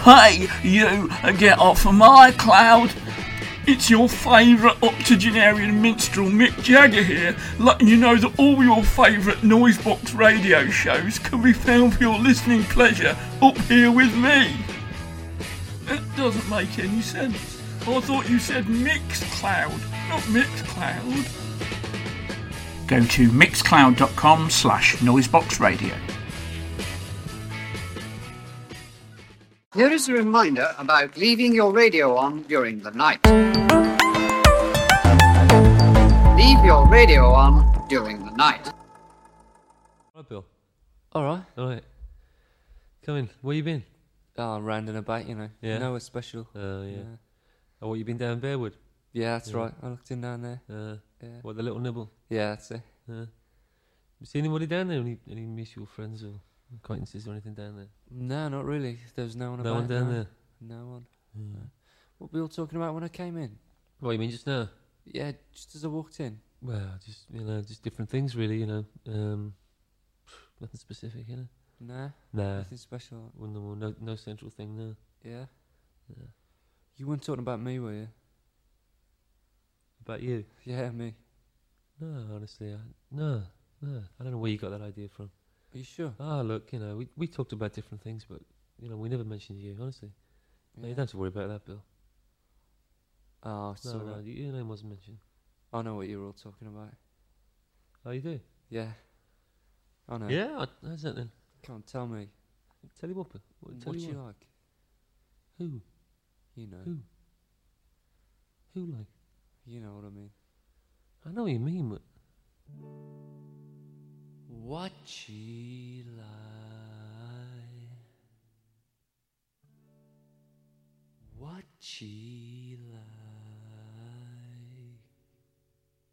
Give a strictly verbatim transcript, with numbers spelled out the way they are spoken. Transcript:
Hey, you, get off of my cloud. It's your favourite octogenarian minstrel Mick Jagger here, letting you know that all your favourite Noisebox radio shows can be found for your listening pleasure up here with me. That doesn't make any sense. I thought you said Mixcloud, not Mixcloud. Go to mixcloud.com slash noiseboxradio. Here is a reminder about leaving your radio on during the night. Leave your radio on during the night. All right, Bill. All right. All right. Come in. Where you been? Oh, round and about, you know. Yeah. Nowhere special. Oh, yeah. yeah. Oh, what, you been down Bearwood? Yeah, that's Yeah. right. I looked in down there. Uh, Yeah. What, the little nibble? Yeah, that's it. Uh, you seen anybody down there? Any, any mutual friends or acquaintances or anything down there? No, not really. There was no one No about. one down no. there? No one. Mm. No. What were we all talking about when I came in? What, you mean just now? Yeah, just as I walked in. Well, just, you know, just different things really, you know. Um, nothing specific, you know. Nah, Nah. nothing special. Well, no, no, no central thing, no. Yeah? Yeah. You weren't talking about me, were you? About you? Yeah, me. No, honestly, I, no, no. I don't know where you got that idea from. Are you sure? Ah, look, you know, we we talked about different things, but, you know, we never mentioned you, honestly. No, you Yeah. don't have to worry about that, Bill. Oh, it's No, all no, right. your name wasn't mentioned. I know what you were all talking about. Oh, you do? Yeah. I know. Yeah? I- How's that then? Come on, tell me. Tell you what, Bill. What, tell What you you what. like? Who? You know. Who? Who, like? You know what I mean. I know what you mean, but... What she like? What she